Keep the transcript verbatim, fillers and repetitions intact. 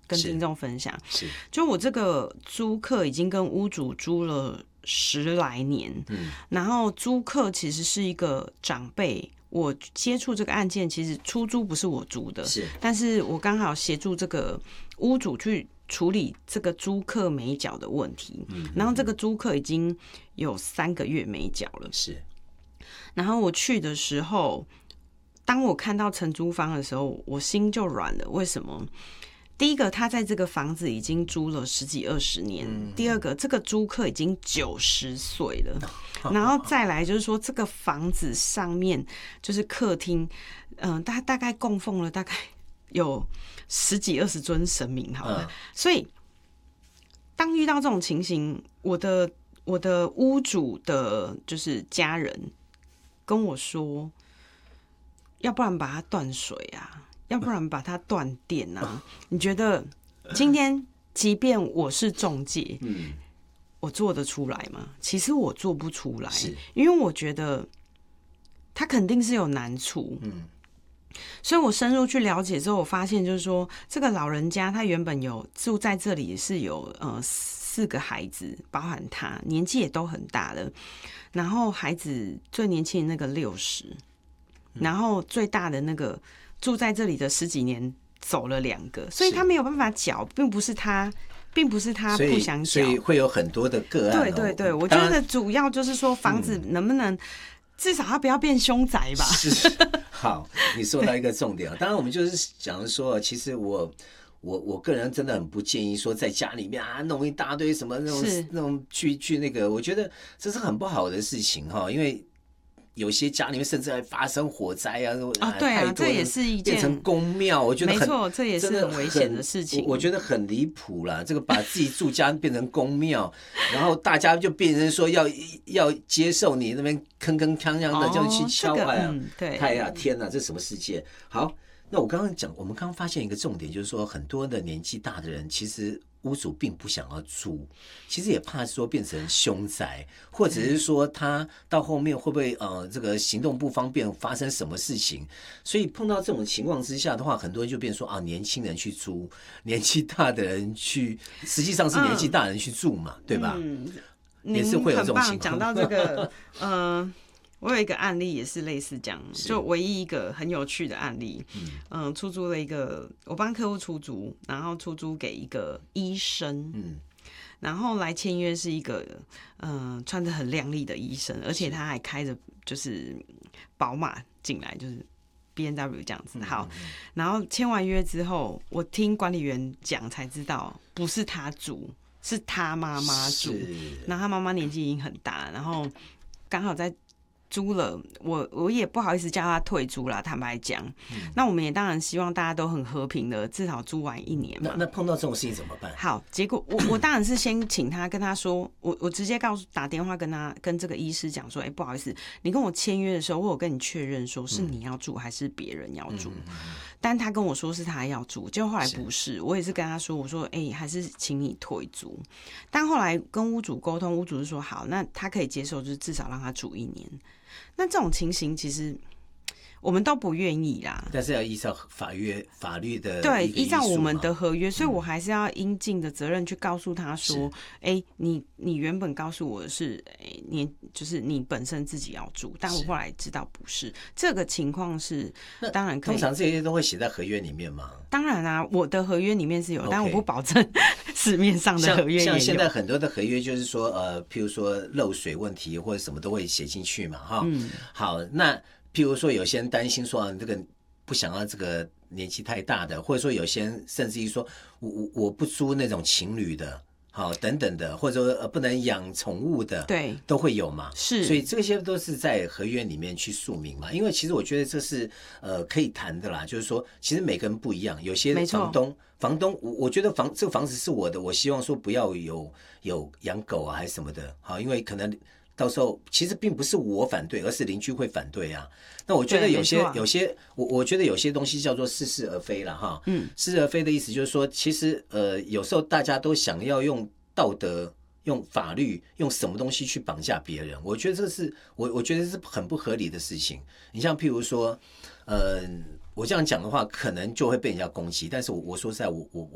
跟听众分享。 是， 就我这个租客已经跟屋主租了十来年，嗯，然后租客其实是一个长辈。我接触这个案件，其实出租不是我租的， 是， 但是我刚好协助这个屋主去处理这个租客没缴的问题。嗯，然后这个租客已经有三个月没缴了。 是， 然后我去的时候，当我看到承租方的时候，我心就软了。为什么？第一个，他在这个房子已经租了十几二十年；嗯、第二个，这个租客已经九十岁了；然后再来就是说，这个房子上面就是客厅，嗯、呃，大大概供奉了大概有十几二十尊神明，好了，嗯、所以当遇到这种情形，我的我的屋主的就是家人跟我说，要不然把它断水啊。要不然把它断电啊？你觉得今天即便我是仲介，嗯，我做得出来吗？其实我做不出来，因为我觉得他肯定是有难处，嗯，所以我深入去了解之后，我发现就是说，这个老人家他原本有住在这里是有呃四个孩子，包含他年纪也都很大了，然后孩子最年轻的那个六十，然后最大的那个。住在这里的十几年走了两个，所以他没有办法缴，并不是他，并不是他不想缴， 所以会有很多的个案、哦。 对对对，我觉得主要就是说房子能不能、嗯、至少它不要变凶宅吧。 是，好，你说到一个重点。当然，我们就是讲说，其实我。我我个人真的很不建议说在家里面啊弄一大堆什么那种那种去去那个，我觉得这是很不好的事情哈，因为。有些家里面甚至还发生火灾啊！ 啊，对啊，这也是一件变成公庙，我觉得很没错，这也是很危险的事情。 我觉得很离谱啦，这个把自己住家变成公庙，然后大家就变成说要要接受你那边铿铿锵锵的就去敲，哎呀， 对， 哎呀，天哪，这是什么世界？好，那我刚刚讲，我们刚刚发现一个重点，就是说很多的年纪大的人其实。屋主并不想要租，其实也怕说变成凶宅，或者是说他到后面会不会呃这个行动不方便，发生什么事情？所以碰到这种情况之下的话，很多人就变成说啊，年轻人去租，年纪大的人去，实际上是年纪大的人去住嘛，嗯、对吧？嗯，也是会有这种情况。 讲到这个，嗯、呃。我有一个案例也是类似这样，就唯一一个很有趣的案例，嗯、呃，出租了一个，我帮客户出租，然后出租给一个医生，嗯，然后来签约是一个，嗯、呃，穿着很亮丽的医生，而且他还开着就是宝马进来，就是 B M W 这样子，好，然后签完约之后，我听管理员讲才知道，不是他住，是他妈妈住，然后他妈妈年纪已经很大，然后刚好在。租了，我我也不好意思叫他退租啦，坦白讲、嗯。那我们也当然希望大家都很和平的，至少租完一年嘛。 那那碰到这种事情怎么办？ 好，结果我我当然是先请他跟他说，我我直接告诉打电话跟他跟这个医师讲说，哎、欸，不好意思，你跟我签约的时候，我有跟你确认说是你要住还是别人要住，嗯、但他跟我说是他要住，结果后来不是，是我也是跟他说，我说哎、欸，还是请你退租。但后来跟屋主沟通，屋主是说好，那他可以接受，就是至少让他住一年。那这种情形其实我们都不愿意啦， 但是要依照法律法律的对，依照我们的合约，所以我还是要应尽的责任去告诉他说，哎、欸，你你原本告诉我的是，哎、欸，你就是你本身自己要住，但我后来知道不是这个情况是，当然可以。 通常这些都会写在合约里面吗？ 当然啊，我的合约里面是有， okay. 但我不保证市面上的合约也有。 像现在很多的合约就是说，呃，譬如说漏水问题或者什么都会写进去嘛，哈、嗯。好，那。譬如说，有些人担心说、啊，这个不想要这个年纪太大的，或者说有些人甚至于说，我我我不租那种情侣的，好等等的，或者说不能养宠物的， 对， 都会有嘛。 是， 所以这些都是在合约里面去述明嘛。因为其实我觉得这是呃可以谈的啦，就是说，其实每个人不一样，有些房东，房东，我我觉得房这个房子是我的，我希望说不要有有养狗啊还是什么的，好，因为可能。到时候其实并不是我反对，而是邻居会反对啊。那我觉得有些、啊、有些我我觉得有些东西叫做似是而非了哈。嗯，似是而非的意思就是说，其实呃有时候大家都想要用道德、用法律、用什么东西去绑架别人，我觉得这是我我觉得是很不合理的事情。你像譬如说，呃，我这样讲的话，可能就会被人家攻击。但是我我说实在，我我